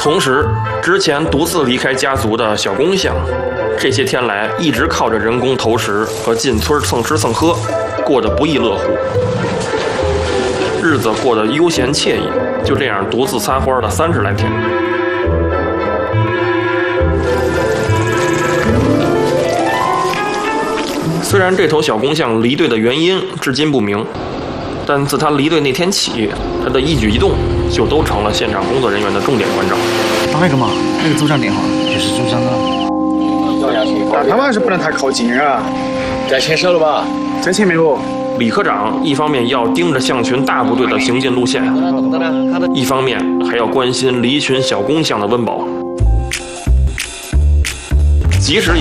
同时，之前独自离开家族的小公象，这些天来一直靠着人工投食和进村蹭吃蹭喝，过得不亦乐乎，日子过得悠闲惬意。就这样独自撒欢了30来天。虽然这头小公象离队的原因至今不明，但自他离队那天起，他的一举一动就都成了现场工作人员的重点关照。 那个嘛，那个组长电话就是组长啊。 那他们还是不能太靠近啊。 该牵手了吧？ 在前面哦。 李科长一方面要盯着象群大部队的行进路线，一方面还要关心离群小公象的温饱。即使有